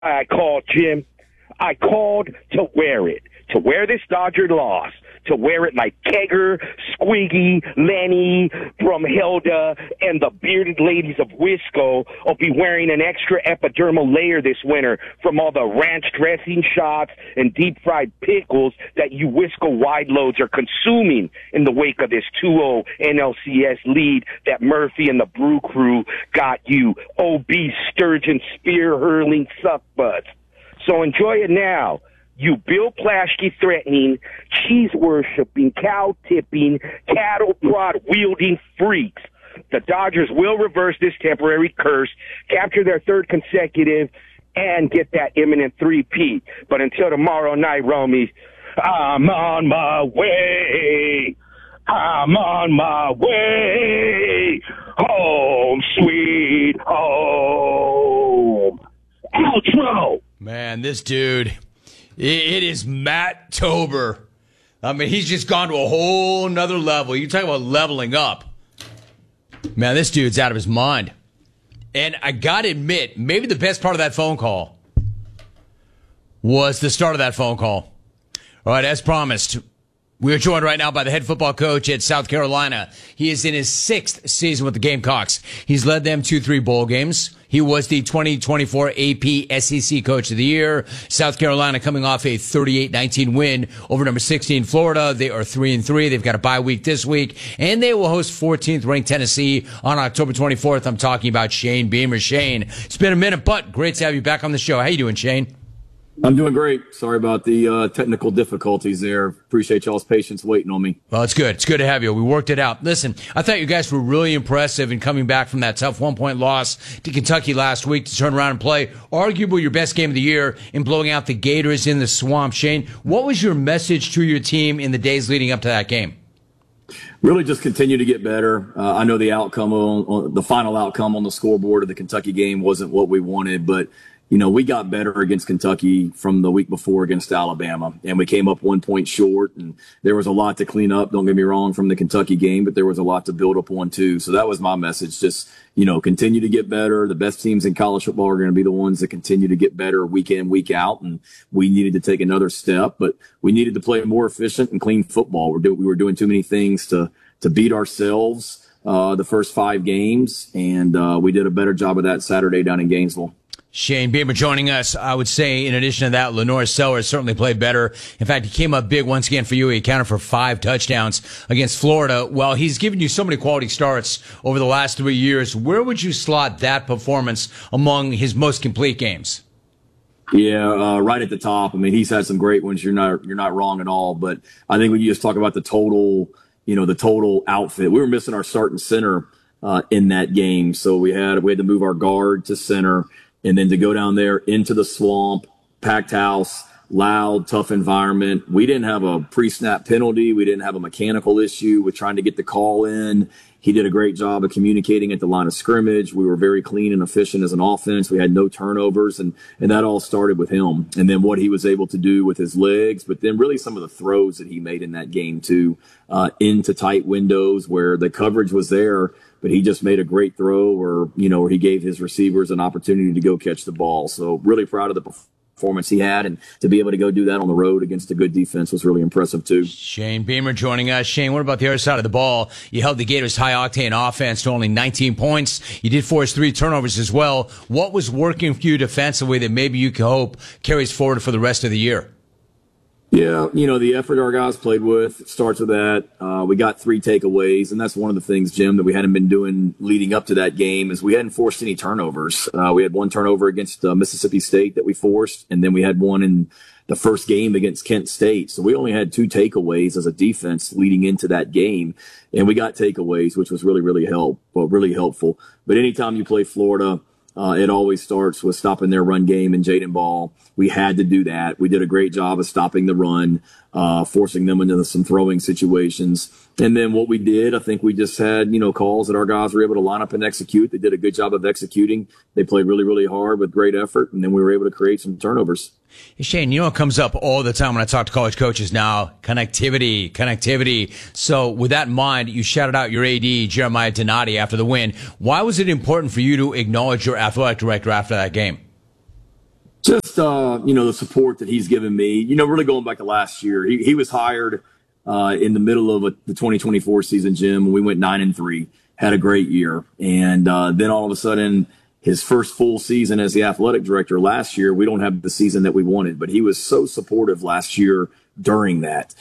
I called, Jim. I called to wear it. To wear this Dodger loss. To wear it like Kegger, Squiggy, Lenny, Brumhilda, and the bearded ladies of Wisco will be wearing an extra epidermal layer this winter from all the ranch dressing shots and deep-fried pickles that you Wisco wide loads are consuming in the wake of this 2-0 NLCS lead that Murphy and the Brew Crew got you, obese sturgeon spear-hurling suckbutts. So enjoy it now. You Bill Plaschke threatening, cheese worshiping, cow tipping, cattle prod wielding freaks. The Dodgers will reverse this temporary curse, capture their third consecutive, and get that imminent three-peat. But until tomorrow night, Romy, I'm on my way. I'm on my way. Home, sweet home. Outro. Man, this dude, it is Matt Tober. I mean, he's just gone to a whole nother level. You talk about leveling up. Man, this dude's out of his mind. And I got to admit, maybe the best part of that phone call was the start of that phone call. All right, as promised, we are joined right now by the head football coach at South Carolina. He is in his 6th season with the Gamecocks. He's led them to 3 bowl games. He was the 2024 AP SEC Coach of the Year. South Carolina coming off a 38-19 win over number 16 Florida. They are 3-3. They've got a bye week this week, and they will host 14th ranked Tennessee on October 24th. I'm talking about Shane Beamer. Shane, it's been a minute, but great to have you back on the show. How you doing, Shane? I'm doing great. Sorry about the technical difficulties there. Appreciate y'all's patience waiting on me. Well, it's good. It's good to have you. We worked it out. Listen, I thought you guys were really impressive in coming back from that tough 1-point loss to Kentucky last week to turn around and play arguably your best game of the year in blowing out the Gators in the swamp. Shane, what was your message to your team in the days leading up to that game? Really just continue to get better. I know the outcome on the final outcome on the scoreboard of the Kentucky game wasn't what we wanted, but you know, we got better against Kentucky from the week before against Alabama, and we came up 1 point short, and there was a lot to clean up, don't get me wrong, from the Kentucky game, but there was a lot to build up on too. So that was my message. Just, you know, continue to get better. The best teams in college football are going to be the ones that continue to get better week in, week out, and we needed to take another step, but we needed to play more efficient and clean football. We were doing too many things to beat ourselves the first 5 games, and we did a better job of that Saturday down in Gainesville. Shane Beamer joining us. I would say, in addition to that, Lenore Sellers certainly played better. In fact, he came up big once again for you. He accounted for 5 touchdowns against Florida. Well, he's given you so many quality starts over the last 3 years. Where would you slot that performance among his most complete games? Yeah, right at the top. I mean, he's had some great ones. You're not wrong at all. But I think when you just talk about the total outfit, we were missing our starting center in that game. So we had to move our guard to center. And then to go down there into the swamp, packed house, loud, tough environment. We didn't have a pre-snap penalty. We didn't have a mechanical issue with trying to get the call in. He did a great job of communicating at the line of scrimmage. We were very clean and efficient as an offense. We had no turnovers, and that all started with him. And then what he was able to do with his legs, but then really some of the throws that he made in that game too, into tight windows where the coverage was there, but he just made a great throw where he gave his receivers an opportunity to go catch the ball. So really proud of the performance he had, and to be able to go do that on the road against a good defense was really impressive too. Shane Beamer joining us. Shane, what about the other side of the ball? You held the Gators' high-octane offense to only 19 points. You did force 3 turnovers as well. What was working for you defensively that maybe you can hope carries forward for the rest of the year? Yeah, the effort our guys played with starts with that. We got 3 takeaways, and that's one of the things, Jim, that we hadn't been doing leading up to that game is we hadn't forced any turnovers. We had 1 turnover against Mississippi State that we forced, and then we had 1 in the first game against Kent State. So we only had 2 takeaways as a defense leading into that game, and we got takeaways, which was really helpful. But anytime you play Florida, it always starts with stopping their run game and Jaden Ball. We had to do that. We did a great job of stopping the run, forcing them into some throwing situations. And then what we did, I think we just had, calls that our guys were able to line up and execute. They did a good job of executing. They played really hard with great effort, and then we were able to create some turnovers. Hey Shane, what comes up all the time when I talk to college coaches now? Connectivity. So with that in mind, you shouted out your AD, Jeremiah Donati, after the win. Why was it important for you to acknowledge your athletic director after that game? Just, the support that he's given me, really going back to last year, he was hired in the middle of the 2024 season, Jim, when we went 9-3, had a great year. And then all of a sudden, his first full season as the athletic director last year, we don't have the season that we wanted, but he was so supportive last year during that.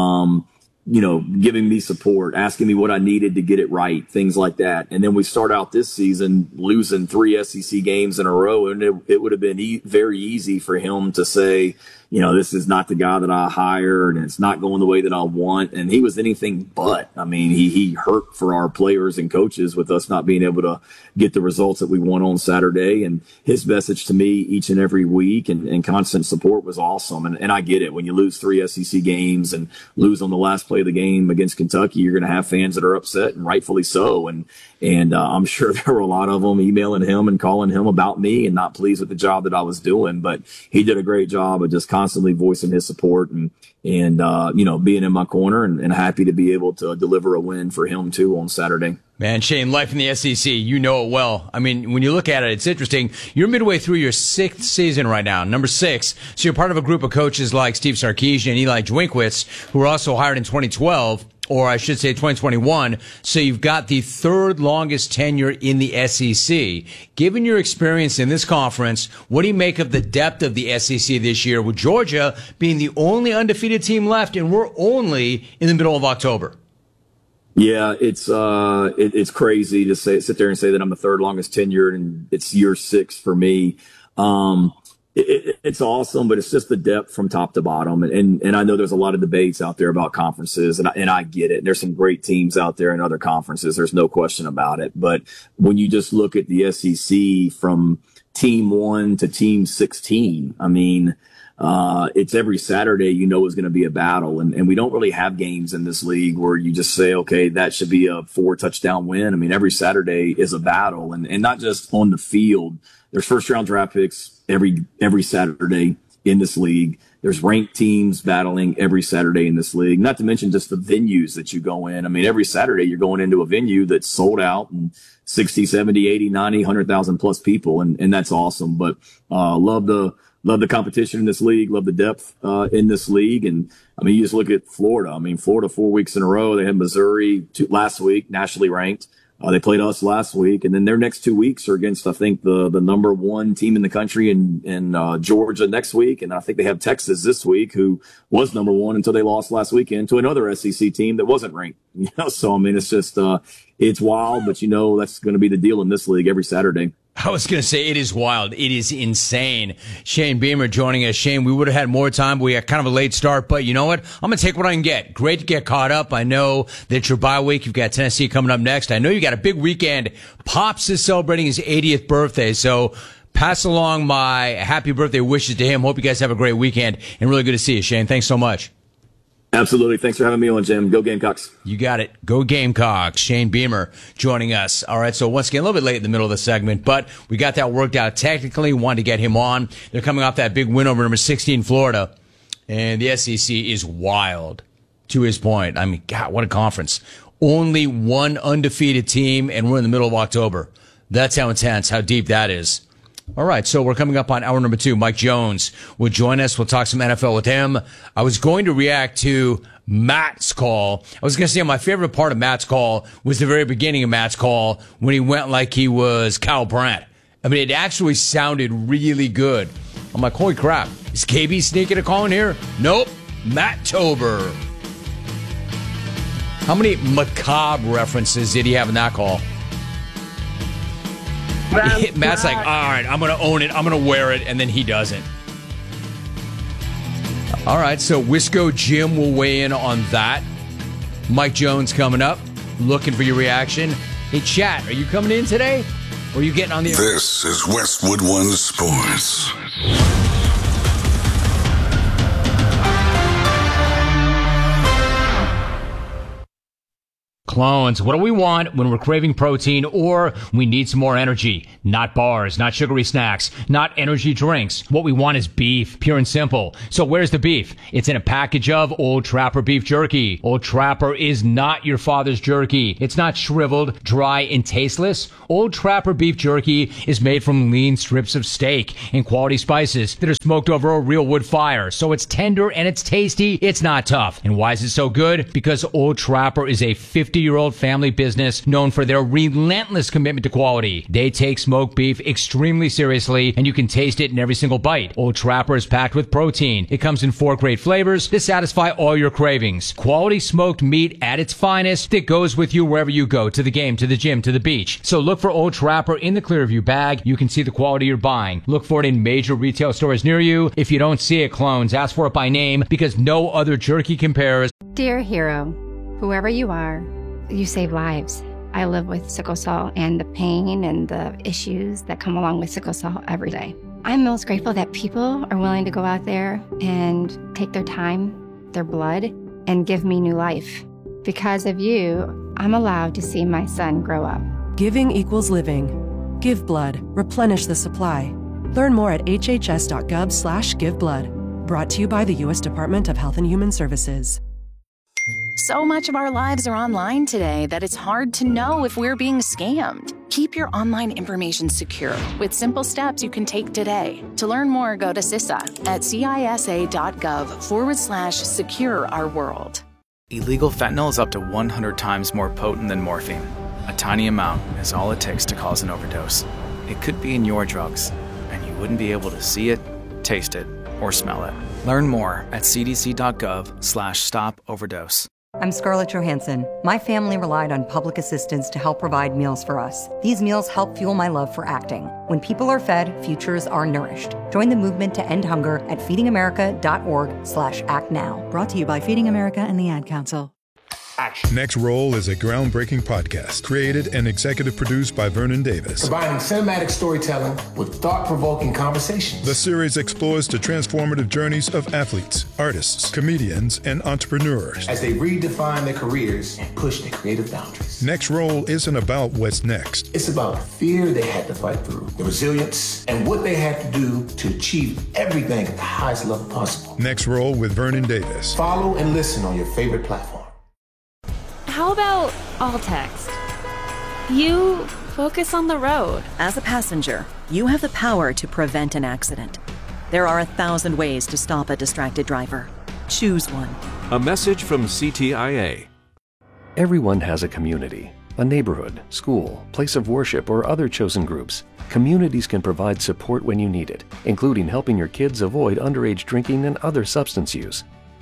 Giving me support, asking me what I needed to get it right, things like that. And then we start out this season losing 3 SEC games in a row, and it would have been very easy for him to say, this is not the guy that I hired, and it's not going the way that I want. And he was anything but. I mean, he hurt for our players and coaches with us not being able to get the results that we want on Saturday. And his message to me each and every week and constant support was awesome. And I get it. When you lose 3 SEC games and lose on the last play of the game against Kentucky, you're going to have fans that are upset, and rightfully so. And I'm sure there were a lot of them emailing him and calling him about me and not pleased with the job that I was doing. But he did a great job of just constantly voicing his support and being in my corner, and happy to be able to deliver a win for him too on Saturday. Man, Shane, life in the SEC, you know it well. I mean, when you look at it, it's interesting. You're midway through your 6th season right now, number 6. So you're part of a group of coaches like Steve Sarkisian and Eli Drinkwitz, who were also hired in 2012, or I should say 2021. So you've got the 3rd longest tenure in the SEC. Given your experience in this conference, what do you make of the depth of the SEC this year, with Georgia being the only undefeated team left, and we're only in the middle of October? Yeah, it's crazy to sit there and say that I'm the 3rd longest tenured, and it's year 6 for me. It's awesome, but it's just the depth from top to bottom. And I know there's a lot of debates out there about conferences, and I get it. There's some great teams out there in other conferences. There's no question about it. But when you just look at the SEC from team 1 to team 16, I mean, it's every Saturday, is going to be a battle. And we don't really have games in this league where you just say, okay, that should be a 4-touchdown win. I mean, every Saturday is a battle, and not just on the field. There's first round draft picks every Saturday in this league. There's ranked teams battling every Saturday in this league, not to mention just the venues that you go in. I mean, every Saturday you're going into a venue that's sold out and 60, 70, 80, 90, 100,000 plus people. And that's awesome. But, love the competition in this league, love the depth in this league. And I mean, you just look at Florida. I mean, Florida 4 weeks in a row. They had Missouri last week, nationally ranked. They played us last week, and then their next 2 weeks are against, I think, the number 1 team in the country in Georgia next week. And I think they have Texas this week, who was number 1 until they lost last weekend to another SEC team that wasn't ranked. So, I mean, it's just, it's wild, but that's going to be the deal in this league every Saturday. I was going to say, it is wild. It is insane. Shane Beamer joining us. Shane, we would have had more time, but we had kind of a late start. But you know what? I'm going to take what I can get. Great to get caught up. I know that your bye week, you've got Tennessee coming up next. I know you got a big weekend. Pops is celebrating his 80th birthday. So pass along my happy birthday wishes to him. Hope you guys have a great weekend. And really good to see you, Shane. Thanks so much. Absolutely. Thanks for having me on, Jim. Go Gamecocks. You got it. Go Gamecocks. Shane Beamer joining us. All right, so once again, a little bit late in the middle of the segment, but we got that worked out technically. Wanted to get him on. They're coming off that big win over number 16 Florida, and the SEC is wild, to his point. I mean, God, what a conference. Only 1 undefeated team, and we're in the middle of October. That's how intense, how deep that is. All right, so we're coming up on hour number 2. Mike Jones will join us. We'll talk some NFL with him. I was going to react to Matt's call. I was going to say my favorite part of Matt's call was the very beginning of Matt's call when he went like he was Kyle Brandt. I mean, it actually sounded really good. I'm like, holy crap. Is KB sneaking a call in here? Nope. Matt Tober. How many macabre references did he have in that call? Matt's like, all right, I'm going to own it. I'm going to wear it. And then he doesn't. All right, so Wisco Jim will weigh in on that. Mike Jones coming up. Looking for your reaction. Hey, chat, are you coming in today? Or are you getting on the... This is Westwood One Sports. Clones. What do we want when we're craving protein or we need some more energy? Not bars, not sugary snacks, not energy drinks. What we want is beef, pure and simple. So where's the beef? It's in a package of Old Trapper beef jerky. Old Trapper is not your father's jerky. It's not shriveled, dry, and tasteless. Old Trapper beef jerky is made from lean strips of steak and quality spices that are smoked over a real wood fire. So it's tender and it's tasty. It's not tough. And why is it so good? Because Old Trapper is a 50-year-old family business known for their relentless commitment to quality. They take smoked beef extremely seriously, and you can taste it in every single bite. Old Trapper is packed with protein. It comes in 4 great flavors to satisfy all your cravings. Quality smoked meat at its finest that goes with you wherever you go, to the game, to the gym, to the beach. So look for Old Trapper in the Clearview bag. You can see the quality you're buying. Look for it in major retail stores near you. If you don't see it, Clones, ask for it by name because no other jerky compares. Dear hero, whoever you are, you save lives. I live with sickle cell and the pain and the issues that come along with sickle cell every day. I'm most grateful that people are willing to go out there and take their time, their blood, and give me new life. Because of you, I'm allowed to see my son grow up. Giving equals living. Give blood. Replenish the supply. Learn more at hhs.gov/giveblood. Brought to you by the U.S. Department of Health and Human Services. So much of our lives are online today that it's hard to know if we're being scammed. Keep your online information secure with simple steps you can take today. To learn more, go to CISA at cisa.gov/secure our world. Illegal fentanyl is up to 100 times more potent than morphine. A tiny amount is all it takes to cause an overdose. It could be in your drugs, and you wouldn't be able to see it, taste it, or smell it. Learn more at cdc.gov/stop-overdose. I'm Scarlett Johansson. My family relied on public assistance to help provide meals for us. These meals help fuel my love for acting. When people are fed, futures are nourished. Join the movement to end hunger at feedingamerica.org/actnow. Brought to you by Feeding America and the Ad Council. Action. Next Roll is a groundbreaking podcast created and executive produced by Vernon Davis. Combining cinematic storytelling with thought-provoking conversations. The series explores the transformative journeys of athletes, artists, comedians, and entrepreneurs as they redefine their careers and push their creative boundaries. Next Roll isn't about what's next. It's about the fear they had to fight through, the resilience, and what they had to do to achieve everything at the highest level possible. Next Roll with Vernon Davis. Follow and listen on your favorite platform. How about all text? You focus on the road. As a passenger, you have the power to prevent an accident. There are 1,000 ways to stop a distracted driver. Choose one. A message from CTIA. Everyone has a community, a neighborhood, school, place of worship, or other chosen groups. Communities can provide support when you need it, including helping your kids avoid underage drinking and other substance use.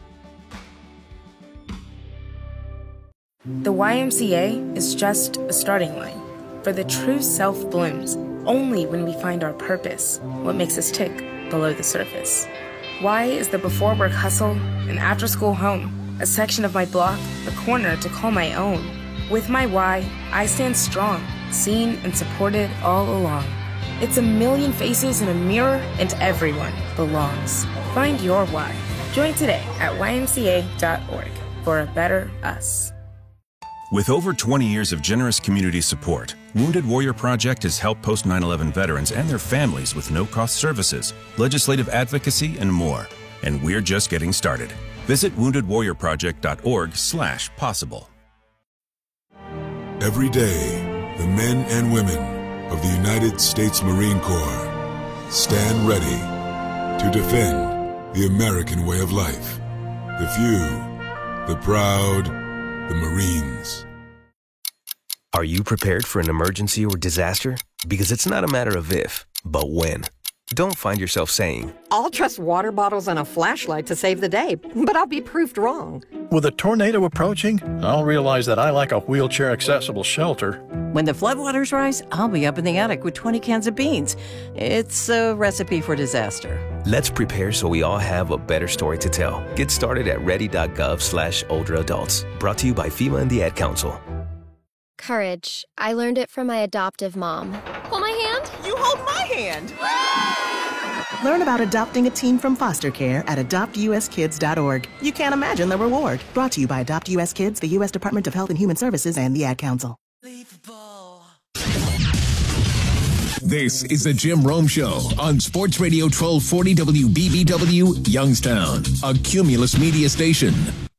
The YMCA is just a starting line, for the true self blooms only when we find our purpose, what makes us tick below the surface. Y is the before work hustle and after school home, a section of my block, a corner to call my own. With my Y, I stand strong, seen and supported all along. It's a million faces in a mirror and everyone belongs. Find your Y. Join today at ymca.org for a better us. With over 20 years of generous community support, Wounded Warrior Project has helped post 9/11 veterans and their families with no-cost services, legislative advocacy, and more. And we're just getting started. Visit woundedwarriorproject.org/possible. Every day, the men and women of the United States Marine Corps stand ready to defend the American way of life. The few, the proud, the Marines. Are you prepared for an emergency or disaster? Because it's not a matter of if, but when. Don't find yourself saying, I'll trust water bottles and a flashlight to save the day, but I'll be proved wrong. With a tornado approaching, I'll realize that I lack a wheelchair-accessible shelter. When the floodwaters rise, I'll be up in the attic with 20 cans of beans. It's a recipe for disaster. Let's prepare so we all have a better story to tell. Get started at ready.gov/older adults. Brought to you by FEMA and the Ad Council. Courage. I learned it from my adoptive mom. Hold my hand. You hold my hand. Learn about adopting a teen from foster care at adoptuskids.org. You can't imagine the reward. Brought to you by Adopt US Kids, the U.S. Department of Health and Human Services, and the Ad Council. This is the Jim Rome Show on Sports Radio 1240 WBBW, Youngstown, a Cumulus Media station.